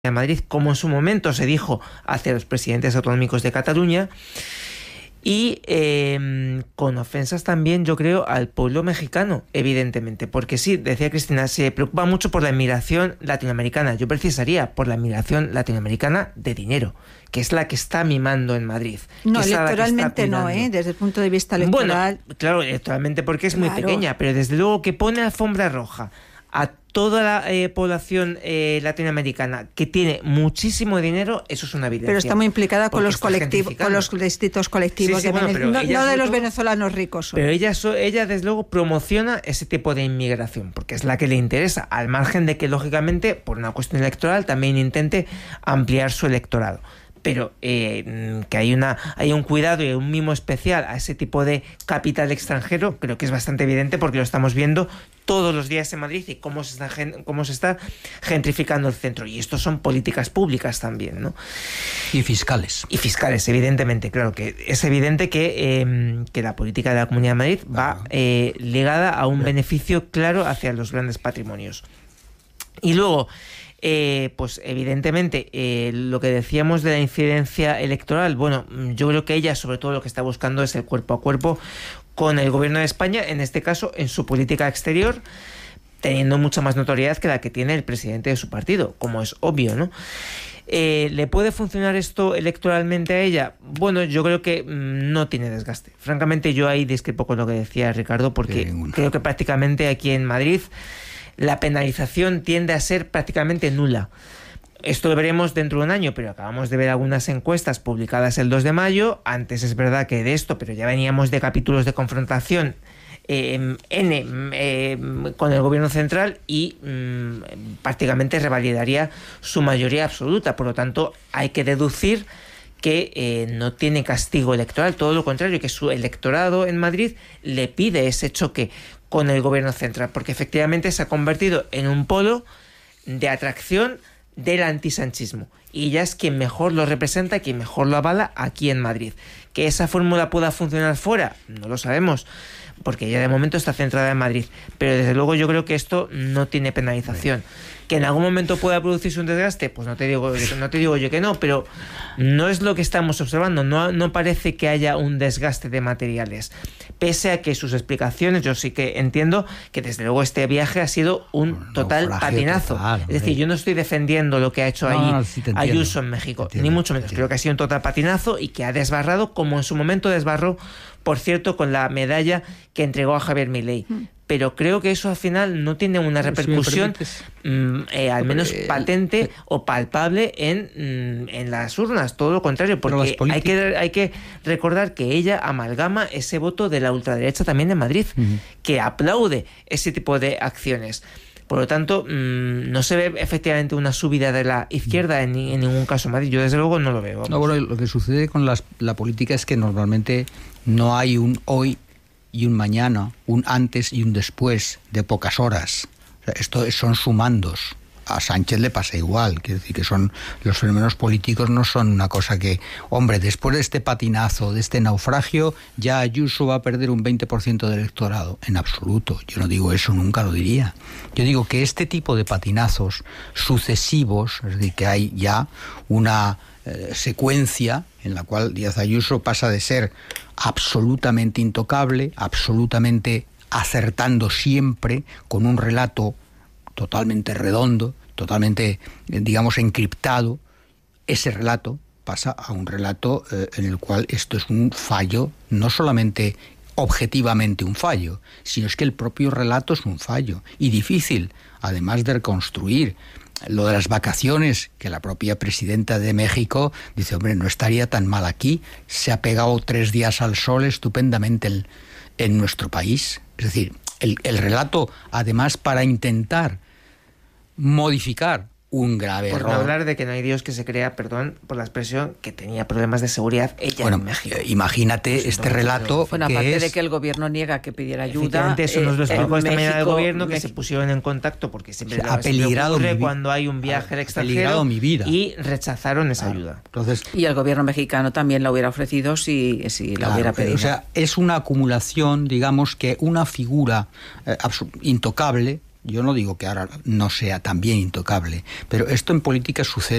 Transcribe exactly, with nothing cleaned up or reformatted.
de Madrid, como en su momento se dijo hacia los presidentes autonómicos de Cataluña, y eh, con ofensas también, yo creo, al pueblo mexicano, evidentemente, porque sí, decía Cristina, se preocupa mucho por la inmigración latinoamericana. Yo precisaría por la inmigración latinoamericana de dinero, que es la que está mimando en Madrid. No, electoralmente no, ¿eh? Desde el punto de vista electoral. Bueno, claro, electoralmente porque es claro. muy pequeña, pero desde luego que pone alfombra roja a toda la eh, población eh, latinoamericana que tiene muchísimo dinero, eso es una evidencia. Pero está muy implicada con los colectivos, con los distintos colectivos, sí, sí, de bueno, no, no de los todo, venezolanos ricos. Solo. Pero ella, ella desde luego promociona ese tipo de inmigración, porque es la que le interesa, al margen de que lógicamente, por una cuestión electoral, también intente ampliar su electorado. Pero eh, que hay una hay un cuidado y un mimo especial a ese tipo de capital extranjero, creo que es bastante evidente porque lo estamos viendo todos los días en Madrid y cómo se está, cómo se está gentrificando el centro. Y esto son políticas públicas también, ¿no? Y fiscales. Y fiscales, evidentemente, claro que es evidente que, eh, que la política de la Comunidad de Madrid va eh, ligada a un beneficio claro hacia los grandes patrimonios. Y luego... Eh, pues evidentemente eh, lo que decíamos de la incidencia electoral, bueno, yo creo que ella sobre todo lo que está buscando es el cuerpo a cuerpo con el gobierno de España, en este caso en su política exterior, teniendo mucha más notoriedad que la que tiene el presidente de su partido, como es obvio, ¿no? Eh, ¿Le puede funcionar esto electoralmente a ella? Bueno, yo creo que mmm, no tiene desgaste. Francamente, yo ahí discrepo con lo que decía Ricardo, porque creo que prácticamente aquí en Madrid la penalización tiende a ser prácticamente nula. Esto lo veremos dentro de un año, pero acabamos de ver algunas encuestas publicadas el dos de mayo. Antes es verdad que de esto, pero ya veníamos de capítulos de confrontación eh, N eh, con el gobierno central y mm, prácticamente revalidaría su mayoría absoluta. Por lo tanto, hay que deducir que eh, no tiene castigo electoral, todo lo contrario, que su electorado en Madrid le pide ese choque con el gobierno central, porque efectivamente se ha convertido en un polo de atracción del antisanchismo, y ella es quien mejor lo representa, quien mejor lo avala aquí en Madrid. ¿Que esa fórmula pueda funcionar fuera? No lo sabemos, porque ella de momento está centrada en Madrid, pero desde luego yo creo que esto no tiene penalización. ¿Que en algún momento pueda producirse un desgaste? Pues no te digo, no te digo yo que no, pero no es lo que estamos observando. No, no parece que haya un desgaste de materiales. Pese a que sus explicaciones, yo sí que entiendo que desde luego este viaje ha sido un bueno, total patinazo. Total, es decir, yo no estoy defendiendo lo que ha hecho no, allí no, sí Ayuso en México, entiendo, ni mucho menos. Creo que ha sido un total patinazo y que ha desbarrado, como en su momento desbarró, por cierto, con la medalla que entregó a Javier Milei. Hmm. Pero creo que eso al final no tiene una repercusión si mmm, eh, al menos patente eh, o palpable en, mmm, en las urnas, todo lo contrario, porque hay que, hay que recordar que ella amalgama ese voto de la ultraderecha también en Madrid, uh-huh. que aplaude ese tipo de acciones. Por lo tanto, mmm, no se ve efectivamente una subida de la izquierda en, en ningún caso en Madrid. Yo desde luego no lo veo. No, bueno, lo que sucede con las, la política es que normalmente no hay un hoy y un mañana, un antes y un después de pocas horas. O sea, esto son sumandos. A Sánchez le pasa igual, quiero decir que son los fenómenos políticos no son una cosa que, hombre, después de este patinazo, de este naufragio, ya Ayuso va a perder un veinte por ciento del electorado. En absoluto, yo no digo eso, nunca lo diría. Yo digo que este tipo de patinazos sucesivos, es decir, que hay ya una eh, secuencia en la cual Díaz Ayuso pasa de ser absolutamente intocable, absolutamente acertando siempre, con un relato totalmente redondo, totalmente, digamos, encriptado. Ese relato pasa a un relato eh, en el cual esto es un fallo, no solamente objetivamente un fallo, sino es que el propio relato es un fallo y difícil, además de reconstruir. Lo de las vacaciones, que la propia presidenta de México dice, hombre, no estaría tan mal aquí, se ha pegado tres días al sol estupendamente el, en nuestro país. Es decir, el, el relato, además, para intentar modificar un grave por error. No hablar de que no hay Dios que se crea, perdón por la expresión, que tenía problemas de seguridad ella bueno, en México. Imagínate pues este relato. Bueno, que aparte es... de que el gobierno niega que pidiera ayuda. Eso nos lo explicó eh, esta mañana del gobierno, que México, se pusieron en contacto porque siempre o sea, ha peligrado mi cuando hay un viaje al extranjero mi vida. Y rechazaron esa claro. ayuda. Entonces, y el gobierno mexicano también la hubiera ofrecido si, si claro, la hubiera pedido. O sea, es una acumulación, digamos que una figura eh, intocable, Yo no digo que ahora no sea también intocable, pero esto en política sucede.